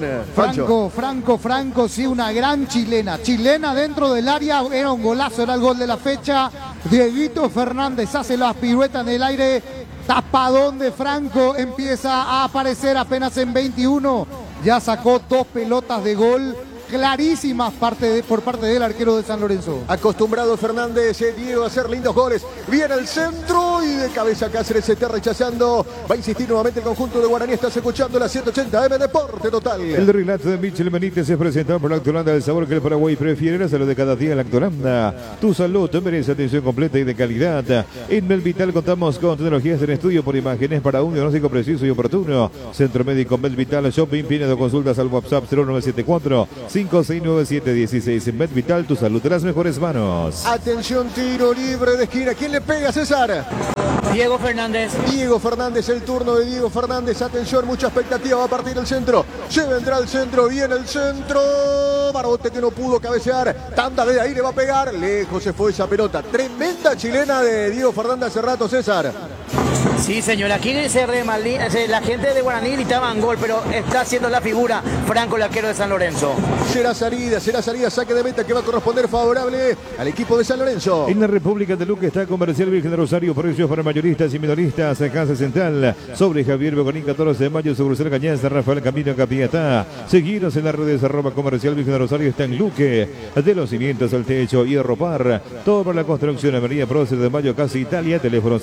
Franco, sí, una gran chilena. Chilena dentro del área, era un golazo, era el gol de la fecha. Dieguito Fernández hace las piruetas en el aire. Tapadón de Franco, empieza a aparecer apenas en 21. Ya sacó 2 pelotas de gol clarísimas por parte del arquero de San Lorenzo. Acostumbrado Fernández, Diego a hacer lindos goles. Viene el centro y de cabeza Cáceres se está rechazando. Va a insistir nuevamente el conjunto de Guaraní. Estás escuchando la 180 M Deporte Total. El relato de Michel Benítez es presentado por Lactolanda, el sabor que el Paraguay prefiere. La salud de cada día, Lactolanda. Tu salud te merece atención completa y de calidad. En Melvital contamos con tecnologías en estudio por imágenes para un diagnóstico preciso y oportuno. Centro Médico Melvital Shopping. Pinedo, consultas al WhatsApp 0974 569716. En Medvital, tu salud de las mejores manos. Atención, tiro libre de esquina. ¿Quién le pega, César? Diego Fernández. Diego Fernández, el turno de Diego Fernández. Atención, mucha expectativa. Va a partir el centro. Se vendrá el centro. Viene el centro. Barbote que no pudo cabecear. Tanda de ahí le va a pegar. Lejos se fue esa pelota. Tremenda chilena de Diego Fernández hace rato, César. Sí, señor, aquí la gente de Guaraní gritaban gol, pero está haciendo la figura Franco, el arquero de San Lorenzo. Será salida, saque de meta que va a corresponder favorable al equipo de San Lorenzo. En la República de Luque está Comercial Virgen de Rosario, precios para mayoristas y minoristas, Casa Central, sobre Javier Begonín, 14 de mayo, sobre Crucero Cañas, Rafael Camino, Capiatá. Seguiros en las redes @Comercial Virgen de Rosario, está en Luque, de los cimientos al techo y arropar, todo para la construcción, Avenida Prócer de Mayo, Casa Italia, teléfono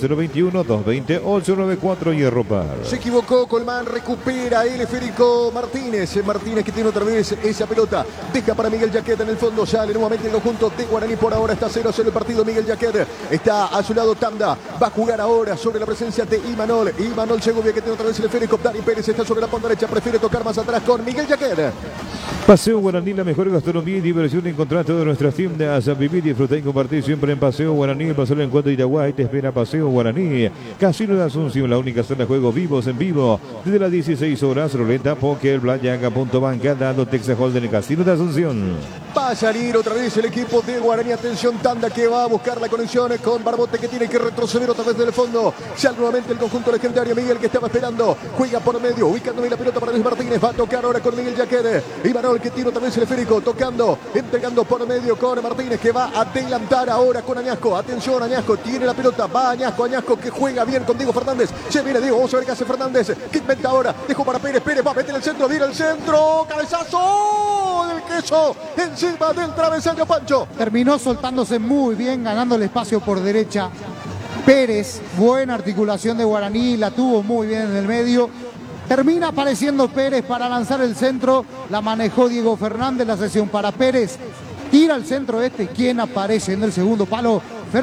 021-220-894 y arropar. Se equivocó Colmán, recupera el Federico Martínez que tiene otra vez esa pelota, deja para Miguel Jaquet en el fondo, sale nuevamente el conjunto de Guaraní, por ahora está 0-0 el partido. Miguel Jaquet está a su lado, Tanda va a jugar ahora sobre la presencia de Imanol Segovia, que tiene otra vez el Federico. Dani Pérez está sobre la punta derecha, prefiere tocar más atrás con Miguel Jaquet. Paseo Guaraní, la mejor gastronomía y diversión. Encontrá todas nuestras tiendas. Vivir, disfrutar y compartir siempre en Paseo Guaraní. El Paseo del Encuentro de Iraguay te espera Paseo Guaraní. Casino de Asunción, la única zona de juego vivos en vivo. Desde las 16 horas, ruleta, póker, playa, punto banca, dando Texas Hold'em, Casino de Asunción. Va a salir otra vez el equipo de Guaraní. Atención, Tanda que va a buscar la conexión con Barbote, que tiene que retroceder otra vez del fondo. Sale nuevamente el conjunto legendario. Miguel, que estaba esperando, juega por medio, ubicando bien la pelota para Luis Martínez. Va a tocar ahora con Miguel Jaquet. Imanol, que tira otra vez el esférico, tocando, entregando por medio con Martínez, que va a adelantar ahora con Añasco. Atención, Añasco tiene la pelota, va Añasco que juega bien con Diego Fernández. Se viene Diego, vamos a ver qué hace Fernández. Que inventa ahora, dejó para Pérez va a meter el centro, viene el centro, cabezazo del queso encima del travesaño, Pancho. Terminó soltándose muy bien, ganando el espacio por derecha. Pérez, buena articulación de Guaraní, la tuvo muy bien en el medio. Termina apareciendo Pérez para lanzar el centro, la manejó Diego Fernández, la sesión para Pérez. Tira el centro ¿quién aparece en el segundo palo?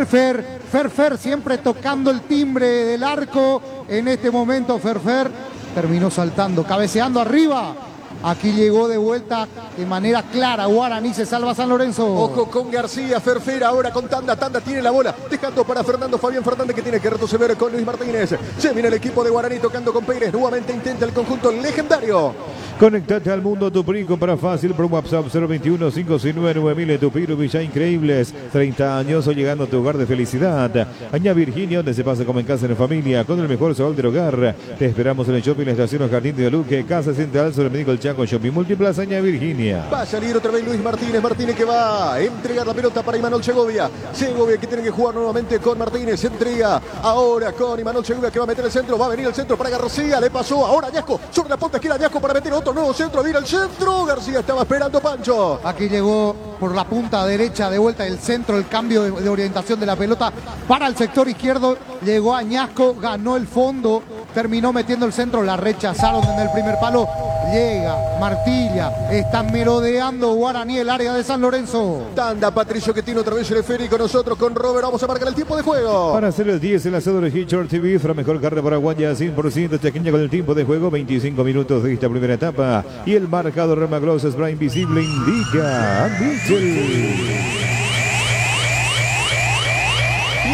Ferfer, siempre tocando el timbre del arco. En este momento Ferfer terminó saltando, cabeceando arriba. Aquí llegó de vuelta de manera clara Guaraní, se salva San Lorenzo. Ojo con García, Ferfer ahora con Tanda tiene la bola, dejando para Fabián Fernández, que tiene que retroceder con Luis Martínez. Se viene el equipo de Guaraní tocando con Pérez, nuevamente intenta el conjunto legendario. Conectate al mundo Tupri, compra fácil por WhatsApp 021-569-9000. Tupiro Villa Increíbles, 30 años o llegando a tu hogar de felicidad. Aña Virginia, donde se pasa como en casa en familia, con el mejor sabor del hogar. Te esperamos en el Shopping La Estación Jardín de Luque, Casa Central, sobre el Médico El Chaco, Shopping Multiplaza, Aña Virginia. Va a salir otra vez Luis Martínez que va a entregar la pelota para Imanol Segovia que tiene que jugar nuevamente con Martínez, entrega ahora con Imanol Segovia, que va a meter el centro, va a venir el centro para García, le pasó ahora Añasco, sobre la punta esquina Añasco para meter otro nuevo centro, viene el centro, García estaba esperando, Pancho. Aquí llegó por la punta derecha, de vuelta el centro, el cambio de orientación de la pelota para el sector izquierdo, llegó Añasco, ganó el fondo, terminó metiendo el centro, la rechazaron en el primer palo, llega Martilla, están merodeando Guaraní el área de San Lorenzo. Tanda Patricio, que tiene otra vez el esférico, nosotros con Robert vamos a marcar el tiempo de juego. Para hacer el 10, el asado de Hitchard TV, la mejor carne paraguaya, 100% chaqueña con el tiempo de juego, 25 minutos de esta primera etapa. Y el marcador Remagloss Spray Invisible indica a Mitchell. Viene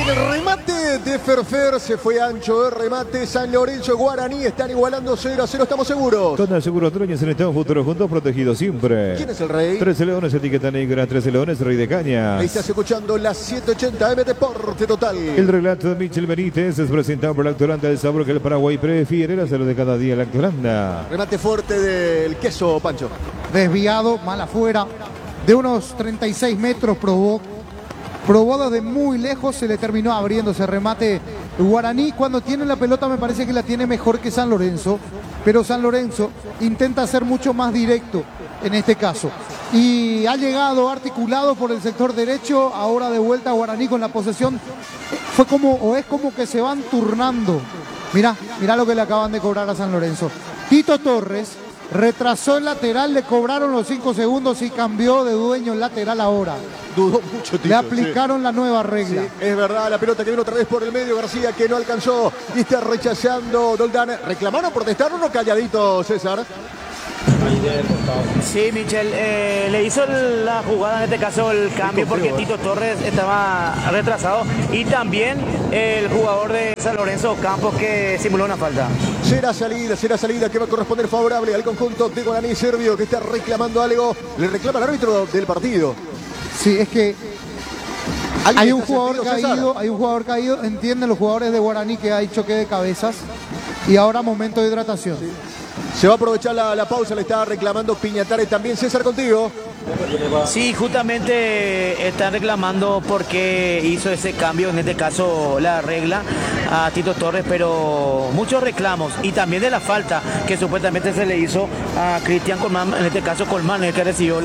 En el remate de Ferfer se fue ancho el remate. San Lorenzo y Guaraní están igualando 0-0, estamos seguros. Con Aseguradoras en Estado Futuro Juntos, protegidos siempre. ¿Quién es el rey? 13 Leones, etiqueta negra, 13 Leones, Rey de Caña. Estás escuchando las 780 M Deporte Total. El relato de Michel Benítez es presentado por Lactolanda, el sabor que el Paraguay prefiere, la salud de cada día, Lactolanda. Remate fuerte del queso, Pancho. Desviado, mal afuera, de unos 36 metros probó desde muy lejos, se le terminó abriendo ese remate. Guaraní cuando tiene la pelota me parece que la tiene mejor que San Lorenzo, pero San Lorenzo intenta ser mucho más directo en este caso. Y ha llegado articulado por el sector derecho, ahora de vuelta Guaraní con la posesión. Es como que se van turnando. Mirá lo que le acaban de cobrar a San Lorenzo. Tito Torres retrasó el lateral, le cobraron los 5 segundos y cambió de dueño el lateral ahora. Dudó mucho, Tito. Le aplicaron la nueva regla. Sí, es verdad, la pelota que vino otra vez por el medio, García que no alcanzó y está rechazando Doldán. ¿Reclamaron, protestaron o calladito, César? Sí, Michel, le hizo la jugada, en este caso el cambio, porque Tito Torres estaba retrasado y también el jugador de San Lorenzo Campos que simuló una falta. Será salida que va a corresponder favorable al conjunto de Guaraní Servio que está reclamando algo. Le reclama el árbitro del partido. Sí, es que hay un jugador caído, entienden los jugadores de Guaraní que hay choque de cabezas y ahora momento de hidratación. Sí. Se va a aprovechar la pausa, le está reclamando Piñatares también. César, contigo. Sí, justamente están reclamando porque hizo ese cambio, en este caso la regla, a Tito Torres, pero muchos reclamos y también de la falta que supuestamente se le hizo a Cristian Colmán, en este caso Colmán, el que recibió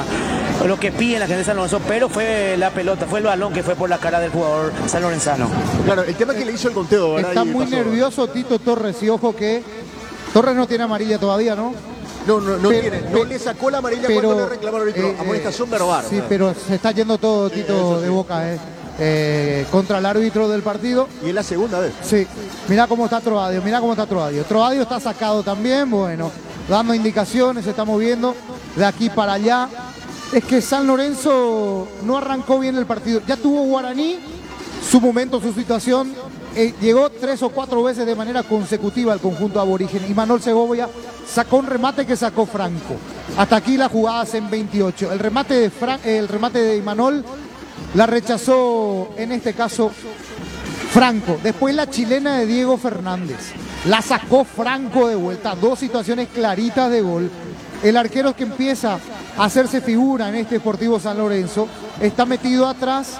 lo que pide la gente de San Lorenzo, pero fue la pelota, fue el balón que fue por la cara del jugador sanlorenzano. Claro, el tema es que le hizo el conteo, ¿verdad? Está muy nervioso Tito Torres y ojo que Torres no tiene amarilla todavía, ¿no? No le sacó la amarilla cuando le reclamaron el árbitro. Amonestación verbal. Sí, pero se está yendo todo Tito de boca, contra el árbitro del partido. Y es la segunda vez. Sí, mirá cómo está Trovadio. Trovadio está sacado también, bueno, dando indicaciones, se está moviendo de aquí para allá. Es que San Lorenzo no arrancó bien el partido. Ya tuvo Guaraní su momento, su situación. Llegó 3 o 4 veces de manera consecutiva al conjunto aborigen y Manuel Segovia sacó un remate que sacó Franco. Hasta aquí las jugadas en 28. El remate de Imanol la rechazó en este caso Franco. Después la chilena de Diego Fernández. La sacó Franco de vuelta. 2 situaciones claritas de gol. El arquero que empieza a hacerse figura en este Sportivo San Lorenzo está metido atrás.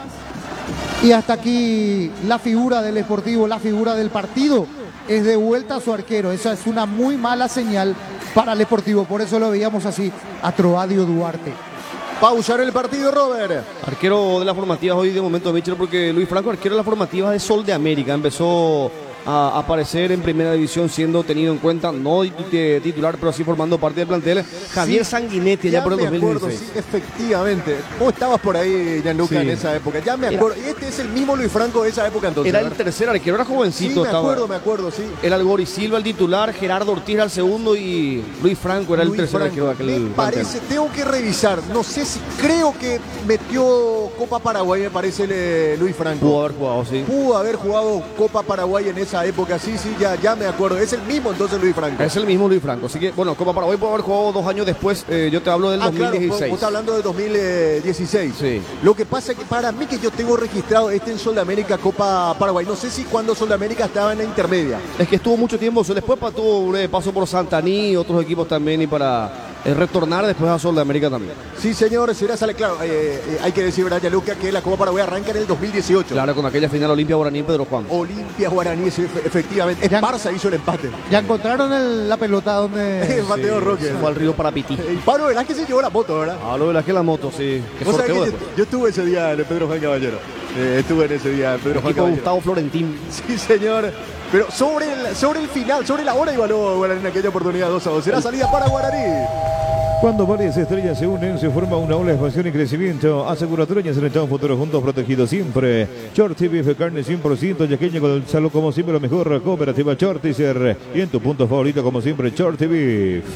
Y hasta aquí la figura del Sportivo, la figura del partido, es de vuelta a su arquero. Esa es una muy mala señal para el Sportivo. Por eso lo veíamos así a Trovadio Duarte. Pausa en el partido, Robert. Arquero de las formativas hoy de momento, Michel, porque Luis Franco, arquero de las formativas de Sol de América, empezó a aparecer en primera división siendo tenido en cuenta, no titular, pero sí formando parte del plantel. Javier Sanguinetti, ya por el 2016. Acuerdo, sí, efectivamente. Vos estabas por ahí, Gianluca, en esa época. Ya me acuerdo. Este es el mismo Luis Franco de esa época entonces. Era el tercer arquero, era jovencito. Sí, me acuerdo, sí. Era el Gori Silva el titular, Gerardo Ortiz era el segundo y Luis Franco era el tercer arquero de aquel me parece, tengo que revisar, no sé si, creo que metió Copa Paraguay, me parece Luis Franco. Pudo haber jugado, sí. Pudo haber jugado Copa Paraguay en esa época, sí, ya me acuerdo. Es el mismo entonces Luis Franco. Es el mismo Luis Franco. Así que, bueno, Copa Paraguay pudo haber jugado 2 años después. Yo te hablo del 2016. Claro, vos estás hablando de 2016. Sí. Lo que pasa es que para mí que yo tengo registrado en Sol de América Copa Paraguay. No sé si cuando Sol de América estaba en la intermedia. Es que estuvo mucho tiempo. Después tuvo un paso por Santaní, otros equipos también, y para retornar después a Sol de América también. Sí, señor, claro, hay que decir, ¿verdad, Gianluca, que la Copa Paraguay arranca en el 2018? Claro, con aquella final Olimpia Guaraní Pedro Juan. Olimpia Guaraní, sí, efectivamente. Esparza hizo el empate. Ya encontraron la pelota donde... Mateo Roque. Fue al río Parapití. Y Pablo Velázquez se llevó la moto, ¿verdad? Pablo Velázquez la moto, sí. ¿Vos sabés que yo estuve ese día en el Pedro Juan Caballero? Estuve en ese día en Pedro Juan Caballero. Gustavo Florentín. Sí, señor. Pero sobre el final, sobre la hora, igualó Guaraní en aquella oportunidad 2-2. Será salida para Guaraní. Cuando varias estrellas se unen, se forma una ola de expansión y crecimiento. Aseguradoras en Estado Futuro Juntos, protegidos siempre. Shorty Beef, carne 100% yaqueña con el salud como siempre, lo mejor. Cooperativa Shortizer. Y en tu punto favorito, como siempre, Shorty Beef.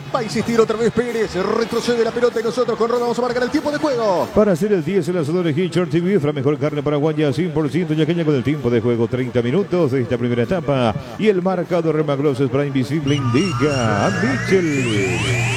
Va a insistir otra vez Pérez. Retrocede la pelota y nosotros con Ron vamos a marcar el tiempo de juego. Para hacer el 10, el lanzador de Short TV, la mejor carne paraguaya, 100% yaqueña con el tiempo de juego, 30 minutos de esta primera etapa. Y el marcador Remagloss para Invisible indica a Mitchell.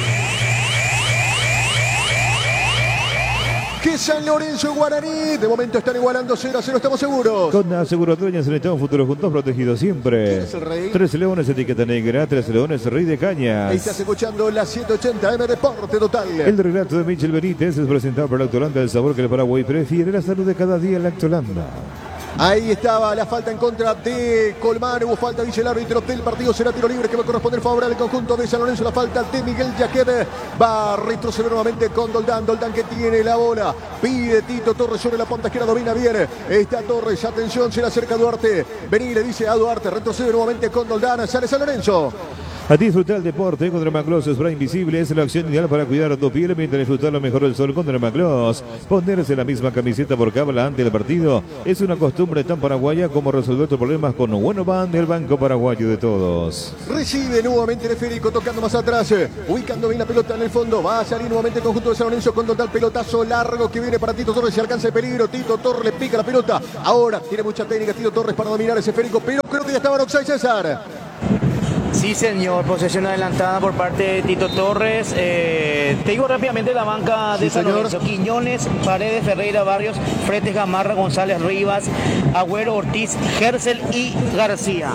Que San Lorenzo y Guaraní de momento están igualando 0-0, estamos seguros. Con aseguradoras en Estado Futuro juntos, protegidos siempre. ¿Quién es el rey? 13 Leones, etiqueta negra, 13 Leones, Rey de Cañas. Estás escuchando la 180 M Deporte Total. El relato de Michel Benítez es presentado por Lactolanda, el sabor que el Paraguay prefiere, la salud de cada día, Lactolanda. Ahí estaba la falta en contra de Colmar. Hubo falta, dice el árbitro del partido. Será tiro libre que va a corresponder favorable al conjunto de San Lorenzo. La falta de Miguel Yaqued. Va a retroceder nuevamente con Doldán. Doldán que tiene la bola. Pide Tito Torres sobre la punta izquierda. Domina bien. Está Torres. Atención, se le acerca Duarte. Vení, le dice a Duarte. Retrocede nuevamente con Doldán. Sale San Lorenzo. A disfrutar el deporte con Dermagloss Spray Invisible es la opción ideal para cuidar tu piel mientras disfrutar lo mejor del sol con Dermagloss. Ponerse la misma camiseta por cábala antes del partido es una costumbre tan paraguaya como resolver tus problemas con Buenoban, el banco paraguayo de todos. Recibe nuevamente el esférico tocando más atrás, ubicando bien la pelota en el fondo. Va a salir nuevamente el conjunto de San Lorenzo con total pelotazo largo que viene para Tito Torres. Se alcanza el peligro. Tito Torres le pica la pelota. Ahora tiene mucha técnica Tito Torres para dominar ese esférico, pero creo que ya estaba en offside, César. Sí, señor, posesión adelantada por parte de Tito Torres. Te digo rápidamente la banca de San Lorenzo: Quiñones, Paredes, Ferreira, Barrios, Fretes, Gamarra, González, Rivas, Agüero, Ortiz, Gersel y García.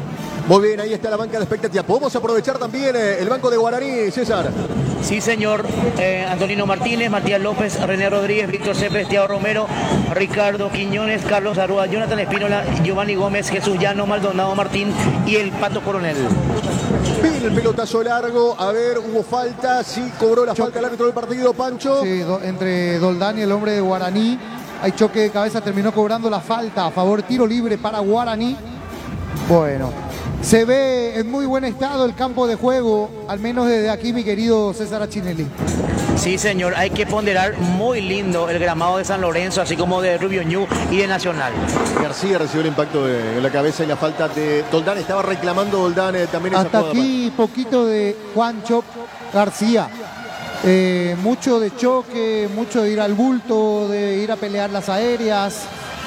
Muy bien, ahí está la banca de expectativa. Podemos aprovechar también el banco de Guaraní, César. Sí, señor. Antonino Martínez, Matías López, René Rodríguez, Víctor Cepes, Thiago Romero, Ricardo Quiñones, Carlos Arúa, Jonathan Espínola, Giovanni Gómez, Jesús Llano, Maldonado Martín y el Pato Coronel. Viene el pelotazo largo. A ver, hubo falta. Sí, cobró la falta el árbitro del partido, Pancho. Sí, entre Doldán y el hombre de Guaraní. Hay choque de cabeza, terminó cobrando la falta a favor, tiro libre para Guaraní. Bueno, se ve en muy buen estado el campo de juego, al menos desde aquí, mi querido César Achinelli. Sí, señor, hay que ponderar muy lindo el gramado de San Lorenzo, así como de Rubio Ñu y de Nacional. García recibió el impacto en la cabeza y la falta de Doldán. Estaba reclamando Doldán también esa hasta jugada. Aquí poquito de Juancho García. Mucho de choque, mucho de ir al bulto, de ir a pelear las aéreas,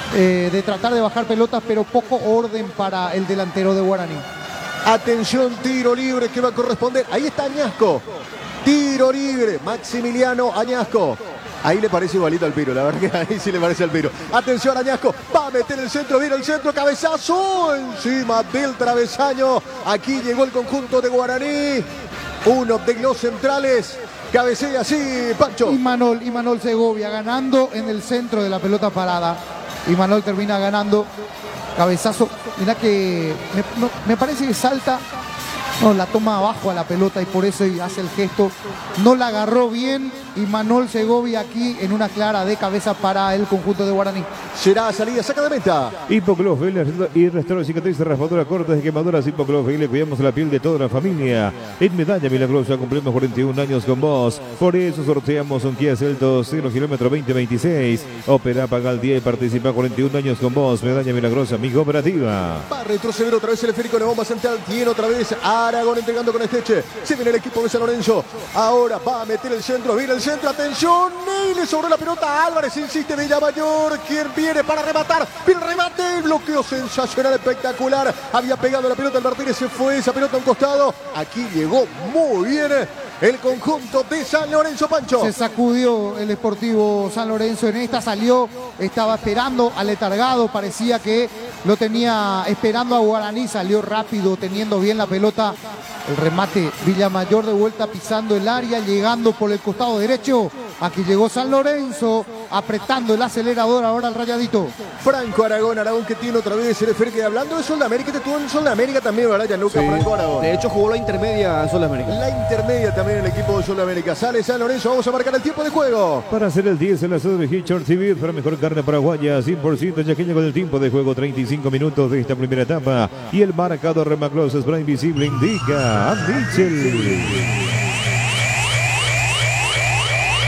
de tratar de bajar pelotas, pero poco orden para el delantero de Guaraní. Atención, tiro libre que va a corresponder. Ahí está Añasco. Tiro libre, Maximiliano Añasco. Ahí le parece igualito al Piro, la verdad que ahí sí le parece al Piro. Atención, Añasco, va a meter el centro, viene el centro, cabezazo encima del travesaño. Aquí llegó el conjunto de Guaraní. Uno de los centrales cabecea así, Pancho. Y Manol Segovia ganando en el centro de la pelota parada. Y Manol termina ganando. Cabezazo. Mirá que me parece que salta. No, la toma abajo a la pelota y por eso hace el gesto. No la agarró bien y Manol Segovia aquí en una clara de cabeza para el conjunto de Guaraní. Será salida, saca de meta. Hipoclós y restaura cicatrices, raspadura, cortes y quemaduras. Hipoclós le cuidamos la piel de toda la familia. En Medalla Milagrosa cumplimos 41 años con vos. Por eso sorteamos un Kia Celtos 0 kilómetro 2026. Opera, paga al día y participa 41 años con vos. Medalla Milagrosa, mi cooperativa. Va a retroceder otra vez el esférico de bomba central. Tiene otra vez Aragón entregando con Esteche. Se viene el equipo de San Lorenzo. Ahora va a meter el centro. Viene el centro. Atención. Y le sobró la pelota a Álvarez. Insiste Villamayor. Quien viene para rematar. Viene el remate. Bloqueo sensacional, espectacular. Había pegado la pelota al Martínez. Se fue esa pelota a un costado. Aquí llegó muy bien el conjunto de San Lorenzo, Pancho. Se sacudió el Sportivo San Lorenzo en esta. Salió. Estaba esperando, aletargado. Parecía que lo tenía esperando a Guaraní. Salió rápido, teniendo bien la pelota. El remate, Villamayor de vuelta pisando el área, llegando por el costado derecho. Aquí llegó San Lorenzo, apretando el acelerador ahora al Rayadito. Franco Aragón que tiene otra vez el esférico. Hablando de Sol de América, te tuvo en Sol de América también, ¿verdad, Gianluca? Sí. Franco Aragón. De hecho, jugó la intermedia en Sol de América. La intermedia también el equipo de Sol de América. Sale San Lorenzo, vamos a marcar el tiempo de juego. Para hacer el 10 en la zona de Short TV, para mejor carne paraguaya, 100% yaqueña con el tiempo de juego, 35 minutos de esta primera etapa. Y el marcador Remagloss Spray Invisible indica a Mitchell. Que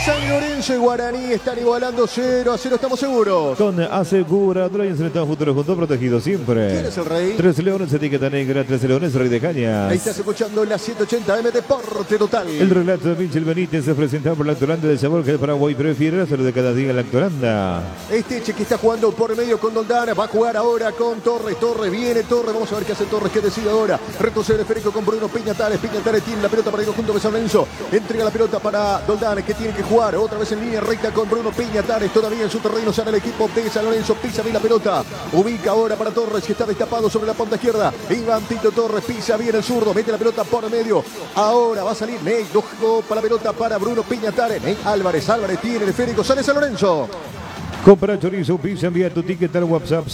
San Lorenzo y Guaraní están igualando 0-0, estamos seguros. Con aseguradora y enfrentado futuro junto protegido siempre. ¿Quién es el rey? 13 Leones, etiqueta negra, 13 Leones, Rey de Cañas. Ahí estás escuchando la 180 M Deporte Total. El relato de Michel Benítez se presenta por la Lactolanda del sabor que el Paraguay prefiere, hacer de cada día la Lactolanda. Este que está jugando por medio con Doldán, va a jugar ahora con Torres. Torres, viene Torres, vamos a ver qué hace Torres, qué decide ahora. Retrocede el esférico con Bruno Piñatares. Piñatares tiene la pelota para ir junto a San Lorenzo. Entrega la pelota para Doldán, que tiene que jugar otra vez en línea recta con Bruno Piñatares. Todavía en su terreno sale el equipo de San Lorenzo. Pisa bien la pelota. Ubica ahora para Torres, que está destapado sobre la punta izquierda. Iván Tito Torres pisa bien el zurdo. Mete la pelota por medio. Ahora va a salir Ney. Para la pelota para Bruno Piñatares. Ney Álvarez. Álvarez tiene el esférico. Sale San Lorenzo. Compra chorizo, pizza, envía tu ticket al WhatsApp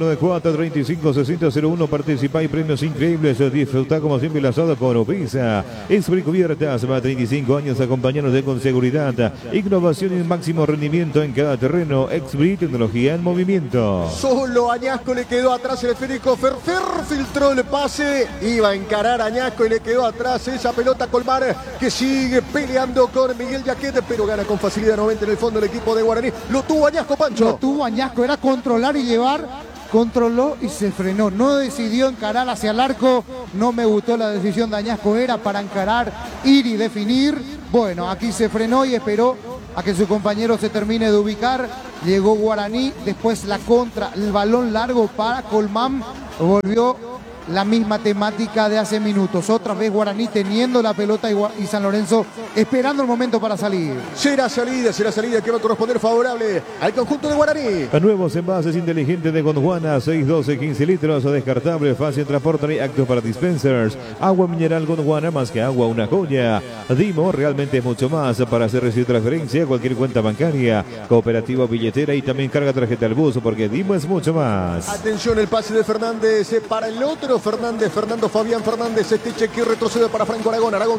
0994-356001. Participa y premios increíbles. Disfruta como siempre el asado con pizza. Esprit Cubiertas, más de 35 años acompañándote con seguridad, innovación y máximo rendimiento en cada terreno. Esprit, tecnología en movimiento. Solo Añasco le quedó atrás el esférico. Ferfer filtró el pase. Iba a encarar a Añasco y le quedó atrás esa pelota Colmar, que sigue peleando con Miguel Yaquete, pero gana con facilidad 90 en el fondo el equipo de Guaraní. Lo tuvo Añasco, Pancho. Lo tuvo Añasco, era controlar y llevar, controló y se frenó. No decidió encarar hacia el arco, no me gustó la decisión de Añasco, era para encarar, ir y definir. Bueno, aquí se frenó y esperó a que su compañero se termine de ubicar. Llegó Guaraní, después la contra, el balón largo para Colmán, volvió la misma temática de hace minutos. Otra vez Guaraní teniendo la pelota y San Lorenzo esperando el momento para salir. Será salida que va a corresponder favorable al conjunto de Guaraní. A nuevos envases inteligentes de Gondwana, 612, 15 litros, descartable, fácil transporte y acto para dispensers. Agua mineral Gondwana, más que agua, una joya. Dimo, realmente es mucho más para hacer recibir transferencia a cualquier cuenta bancaria, cooperativa, billetera y también carga tarjeta al bus, porque Dimo es mucho más. Atención, el pase de Fernández para el otro Fernando Fabián Fernández. Este cheque retrocede para Franco Aragón.